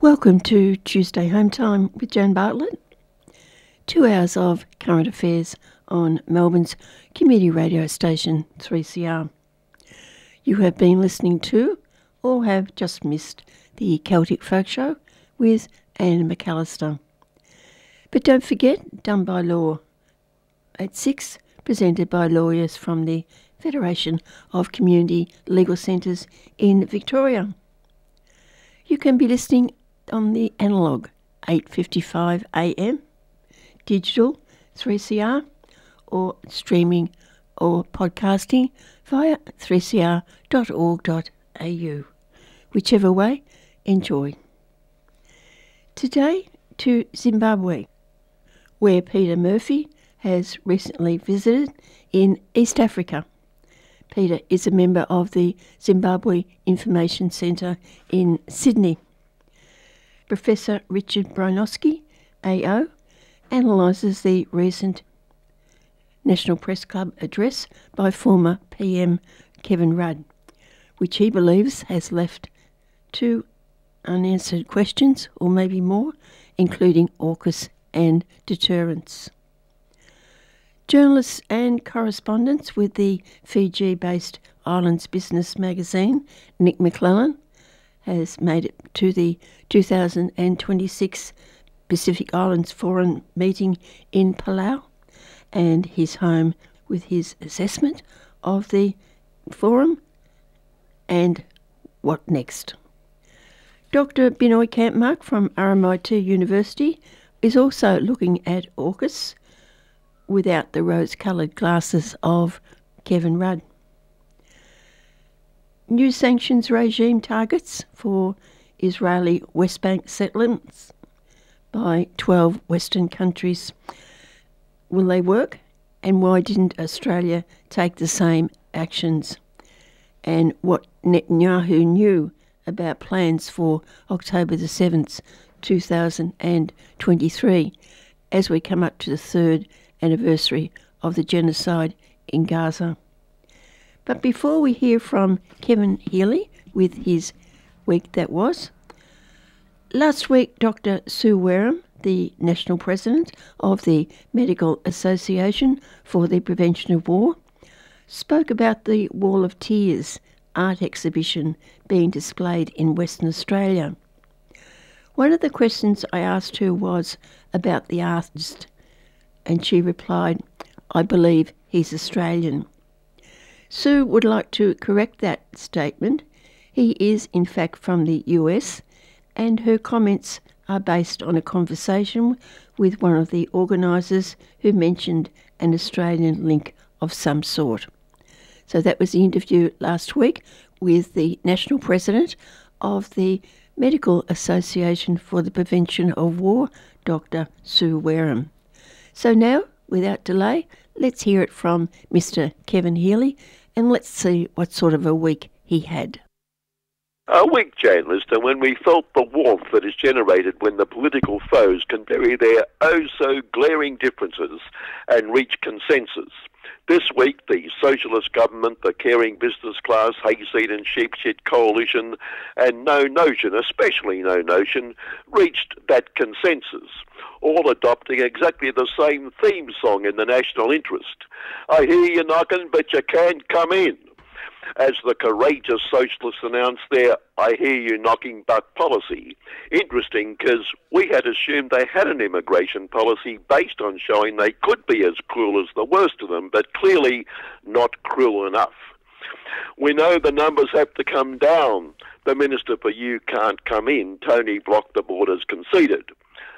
Welcome to Tuesday Home Time with Jan Bartlett. 2 hours of current affairs on Melbourne's community radio station 3CR. You have been listening to or have just missed the Celtic Folk Show with Anne McAllister. But don't forget, Done by Law at 6, presented by lawyers from the Federation of Community Legal Centres in Victoria. You can be listening on the analogue 8:55 AM, digital 3CR, or streaming or podcasting via 3cr.org.au. Whichever way, enjoy. Today to Zimbabwe, where Peter Murphy has recently visited in East Africa. Peter is a member of the Zimbabwe Information Centre in Sydney. Professor Richard Bronowski, AO, analyses the recent National Press Club address by former PM Kevin Rudd, which he believes has left 2 unanswered questions, or maybe more, including AUKUS and deterrence. Journalists and correspondents with the Fiji-based Islands Business magazine, Nick McClellan, has made it to the 2026 Pacific Islands Forum meeting in Palau, and he's home with his assessment of the forum and what next. Dr. Binoy Kampmark from RMIT University is also looking at AUKUS without the rose-coloured glasses of Kevin Rudd. New sanctions regime targets for Israeli West Bank settlements by 12 Western countries. Will they work? And why didn't Australia take the same actions? And what Netanyahu knew about plans for October the 7th, 2023, as we come up to the 3rd anniversary of the genocide in Gaza. But before we hear from Kevin Healy with his week that was, last week Dr. Sue Wareham, the National President of the Medical Association for the Prevention of War, spoke about the Wall of Tears art exhibition being displayed in Western Australia. One of the questions I asked her was about the artist, and she replied, "I believe he's Australian." Sue would like to correct that statement. He is in fact from the US, and her comments are based on a conversation with one of the organisers who mentioned an Australian link of some sort. So that was the interview last week with the National President of the Medical Association for the Prevention of War, Dr. Sue Wareham. So now, without delay, let's hear it from Mr. Kevin Healy, and let's see what sort of a week he had. A weak journalist, and when we felt the warmth that is generated when the political foes can bury their oh-so-glaring differences and reach consensus. This week, the socialist government, the caring business class, hayseed and sheepshed coalition, and No Notion, especially No Notion, reached that consensus, all adopting exactly the same theme song in the national interest. I hear you knocking, but you can't come in. As the courageous socialists announced their I hear you knocking but policy. Interesting, because we had assumed they had an immigration policy based on showing they could be as cruel as the worst of them, but clearly not cruel enough. We know the numbers have to come down. The Minister for You Can't Come In, Tony, blocked the borders, conceded.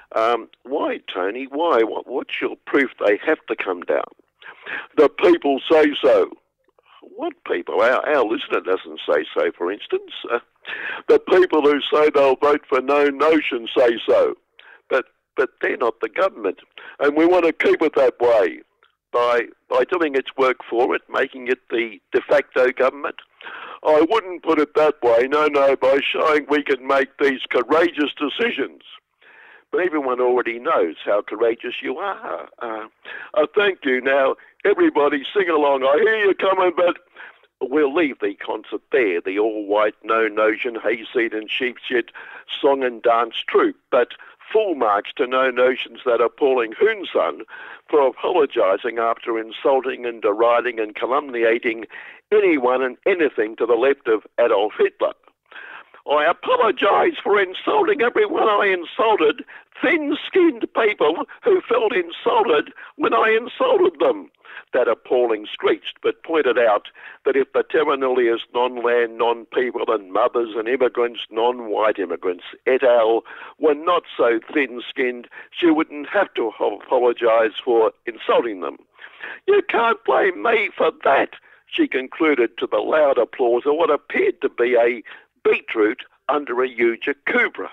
Why, Tony? Why? What's your proof they have to come down? The people say so. What people? Our listener doesn't say so, for instance. The people who say they'll vote for No Notion say so. But they're not the government. And we want to keep it that way by doing its work for it, making it the de facto government. I wouldn't put it that way, no, by showing we can make these courageous decisions. But everyone already knows how courageous you are. Thank you. Now, everybody sing along. I hear you coming, but we'll leave the concert there, the all-white, no-notion, hayseed and sheepshed song and dance troupe, but full marks to No Notion's that appalling Hoonsun for apologising after insulting and deriding and calumniating anyone and anything to the left of Adolf Hitler. I apologise for insulting everyone I insulted, thin-skinned people who felt insulted when I insulted them. That appalling screeched, but pointed out that if the terra nullius non-land, non-people and mothers and immigrants, non-white immigrants, et al. Were not so thin-skinned, she wouldn't have to apologise for insulting them. You can't blame me for that, she concluded to the loud applause of what appeared to be a beetroot under a huge cobra.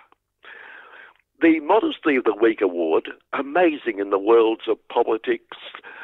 The Modesty of the Week award, amazing in the worlds of politics,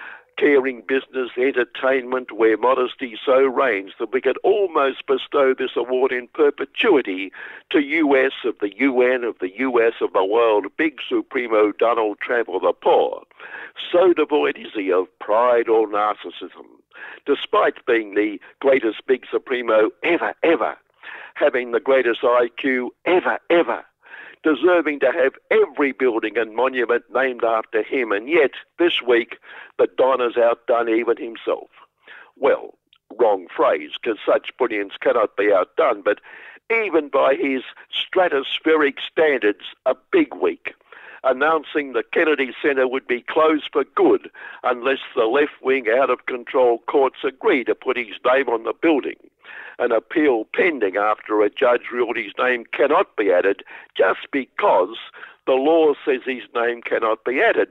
caring business, entertainment, where modesty so reigns that we could almost bestow this award in perpetuity to US of the UN of the US of the world, Big Supremo Donald Trump of the poor. So devoid is he of pride or narcissism, despite being the greatest Big Supremo ever, having the greatest IQ ever, deserving to have every building and monument named after him, and yet this week the Don has outdone even himself. Well, wrong phrase, because such brilliance cannot be outdone, but even by his stratospheric standards, a big week, announcing the Kennedy Center would be closed for good unless the left-wing out-of-control courts agree to put his name on the building. An appeal pending after a judge ruled his name cannot be added just because the law says his name cannot be added.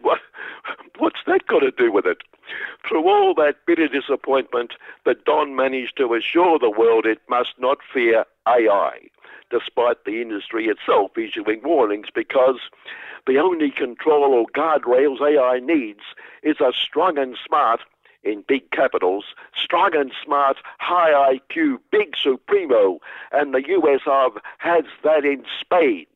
What's that got to do with it? Through all that bitter disappointment, the Don managed to assure the world it must not fear AI, despite the industry itself issuing warnings, because the only control or guardrails AI needs is a strong and smart, in big capitals, strong and smart, high IQ, Big Supremo, and the US of has that in spades.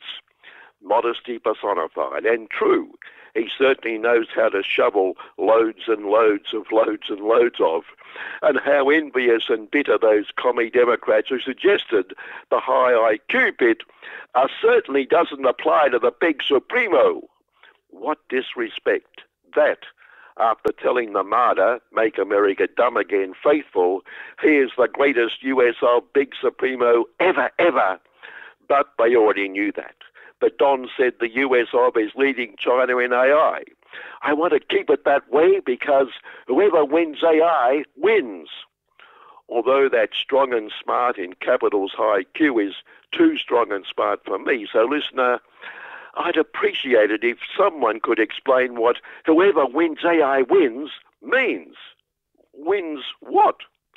Modesty personified, and true. He certainly knows how to shovel loads and loads of loads and loads of. And how envious and bitter those commie Democrats who suggested the high IQ bit certainly doesn't apply to the Big Supremo. What disrespect. That, after telling the martyr, Make America Dumb Again, faithful, he is the greatest US of Big Supremo ever. But they already knew that. The Don said the US of is leading China in AI. I want to keep it that way because whoever wins AI wins. Although that strong and smart in capitals high Q is too strong and smart for me. So listener, I'd appreciate it if someone could explain what whoever wins AI wins means. Wins what?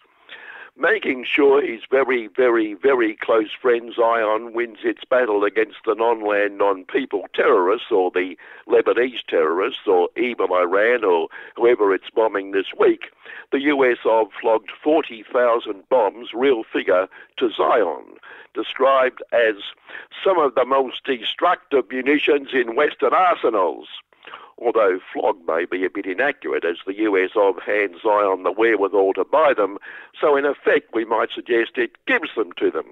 Making sure his very, very, very close friend Zion wins its battle against the non-land, non-people terrorists, or the Lebanese terrorists, or evil Iran, or whoever it's bombing this week, the US of flogged 40,000 bombs, real figure, to Zion, described as some of the most destructive munitions in Western arsenals. Although flog may be a bit inaccurate, as the US of hands Zion the wherewithal to buy them, so in effect we might suggest it gives them to them.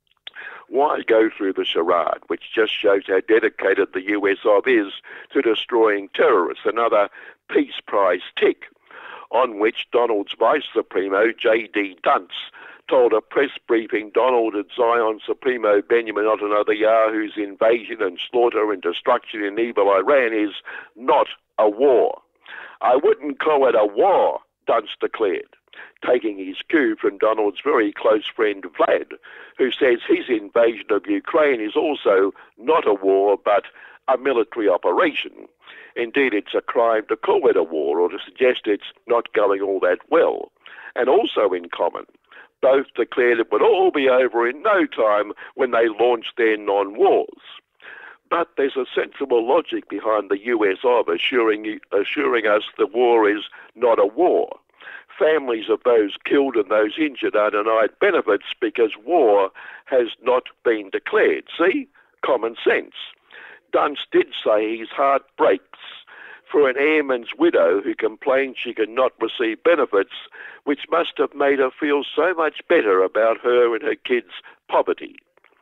Why go through the charade, which just shows how dedicated the US of is to destroying terrorists, another Peace Prize tick, on which Donald's Vice Supremo, J.D. Dunce, told a press briefing Donald and Zion Supremo Benjamin Netanyahu's invasion and slaughter and destruction in evil Iran is not a war. I wouldn't call it a war, Dunce declared, taking his cue from Donald's very close friend Vlad, who says his invasion of Ukraine is also not a war but a military operation. Indeed, it's a crime to call it a war or to suggest it's not going all that well. And also in common, both declared it would all be over in no time when they launched their non-wars. But there's a sensible logic behind the US of assuring us the war is not a war. Families of those killed and those injured are denied benefits because war has not been declared. See? Common sense. Dunce did say his heart breaks for an airman's widow who complained she could not receive benefits, which must have made her feel so much better about her and her kids' poverty.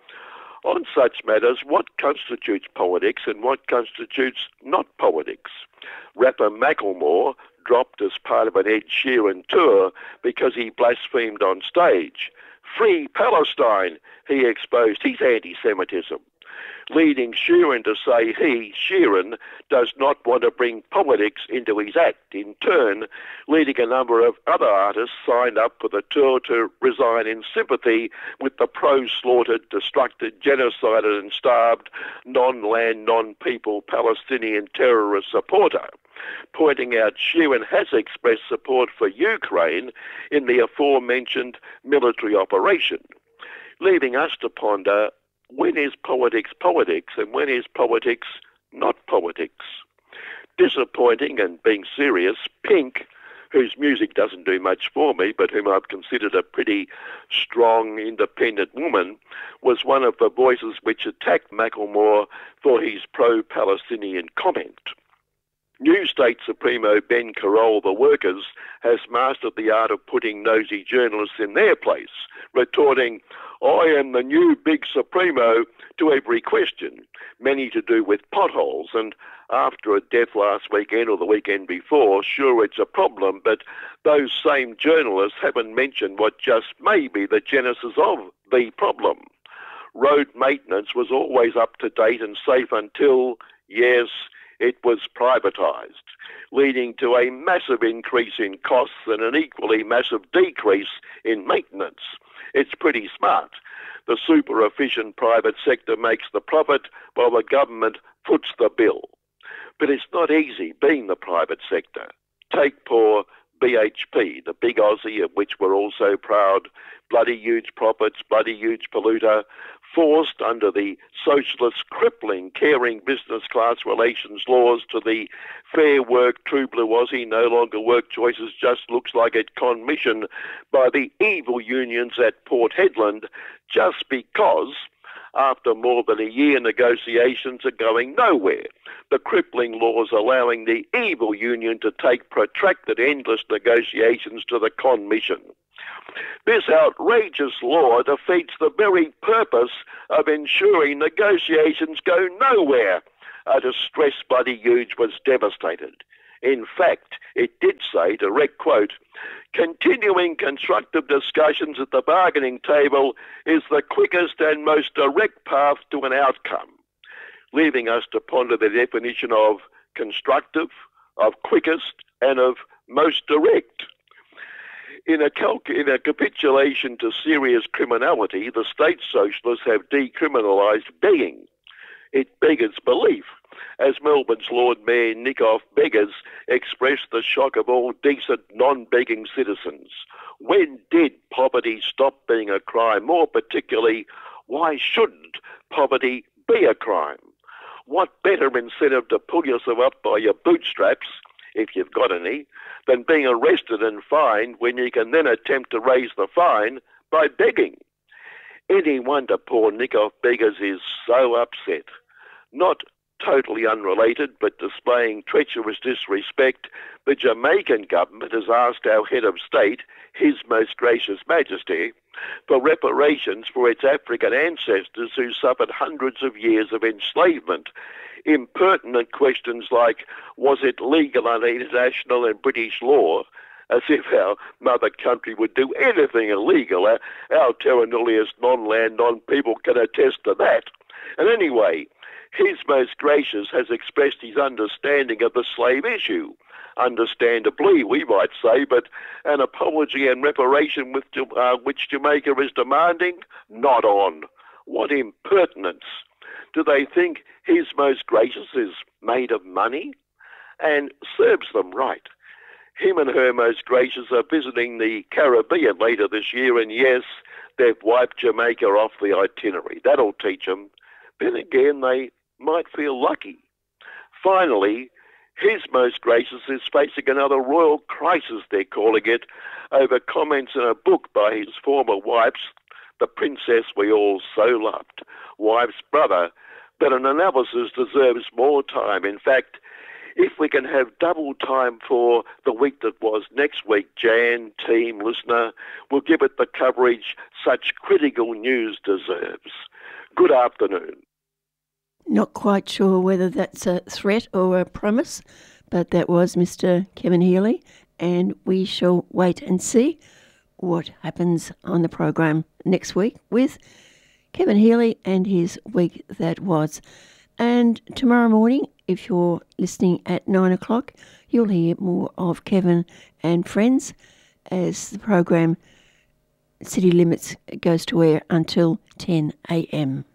On such matters, what constitutes politics and what constitutes not politics? Rapper Macklemore dropped as part of an Ed Sheeran tour because he blasphemed on stage. Free Palestine, he exposed his anti-Semitism, leading Sheeran to say he, Sheeran, does not want to bring politics into his act. In turn, leading a number of other artists signed up for the tour to resign in sympathy with the pro-slaughtered, destructed, genocided and starved, non-land, non-people Palestinian terrorist supporter, pointing out Sheeran has expressed support for Ukraine in the aforementioned military operation, leaving us to ponder, when is politics politics and when is politics not politics? Disappointing and being serious, Pink, whose music doesn't do much for me, but whom I've considered a pretty strong, independent woman, was one of the voices which attacked Macklemore for his pro-Palestinian comment. New State Supremo Ben Carroll, the Workers, has mastered the art of putting nosy journalists in their place, retorting, "I am the new big Supremo" to every question, many to do with potholes, and after a death last weekend or the weekend before, sure it's a problem, but those same journalists haven't mentioned what just may be the genesis of the problem. Road maintenance was always up to date and safe until, yes, it was privatised, leading to a massive increase in costs and an equally massive decrease in maintenance. It's pretty smart. The super efficient private sector makes the profit while the government foots the bill. But it's not easy being the private sector. Take poor BHP, the big Aussie of which we're all so proud, bloody huge profits, bloody huge polluter, forced under the socialist crippling caring business class relations laws to the fair work true blue Aussie no longer work choices just looks like it commissioned by the evil unions at Port Hedland, just because after more than a year negotiations are going nowhere. The crippling laws allowing the evil union to take protracted endless negotiations to the commission. This outrageous law defeats the very purpose of ensuring negotiations go nowhere. A distressed bloody huge was devastated. In fact, it did say, direct quote, "Continuing constructive discussions at the bargaining table is the quickest and most direct path to an outcome," leaving us to ponder the definition of constructive, of quickest, and of most direct. In a capitulation to serious criminality, the state socialists have decriminalised begging. It beggars belief, as Melbourne's Lord Mayor Nichoff Beggars expressed the shock of all decent non-begging citizens. When did poverty stop being a crime? More particularly, why shouldn't poverty be a crime? What better incentive to pull yourself up by your bootstraps, if you've got any, than being arrested and fined when you can then attempt to raise the fine by begging? Any wonder poor Nichoff Beggars is so upset. Not totally unrelated, but displaying treacherous disrespect, the Jamaican government has asked our head of state, His Most Gracious Majesty, for reparations for its African ancestors who suffered hundreds of years of enslavement. Impertinent questions like, was it legal under international and British law? As if our mother country would do anything illegal. Our terra nullius non-land, non-people can attest to that. And anyway, His Most Gracious has expressed his understanding of the slave issue. Understandably, we might say, but an apology and reparation which Jamaica is demanding? Not on. What impertinence. Do they think His Most Gracious is made of money? And serves them right. Him and Her Most Gracious are visiting the Caribbean later this year, and yes, they've wiped Jamaica off the itinerary. That'll teach them. Then again, they might feel lucky. Finally, His Most Gracious is facing another royal crisis, they're calling it, over comments in a book by his former wife's, the princess we all so loved, wife's brother, that an analysis deserves more time. In fact, If we can have double time for the week that was next week, Jan, team, listener, we'll give it the coverage such critical news deserves. Good afternoon. Not quite sure whether that's a threat or a promise, but that was Mr. Kevin Healy, and we shall wait and see what happens on the program next week with Kevin Healy and his week that was. And tomorrow morning, if you're listening at 9 o'clock, you'll hear more of Kevin and friends as the program City Limits goes to air until 10 a.m.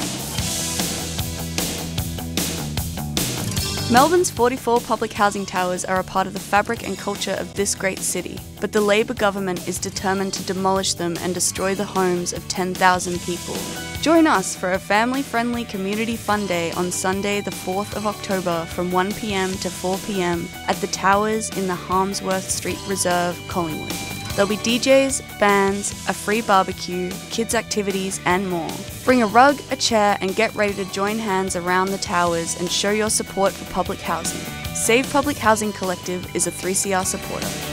Melbourne's 44 public housing towers are a part of the fabric and culture of this great city, but the Labor government is determined to demolish them and destroy the homes of 10,000 people. Join us for a family-friendly community fun day on Sunday the 4th of October from 1 p.m. to 4 p.m. at the Towers in the Harmsworth Street Reserve, Collingwood. There'll be DJs, bands, a free barbecue, kids' activities and more. Bring a rug, a chair and get ready to join hands around the towers and show your support for public housing. Save Public Housing Collective is a 3CR supporter.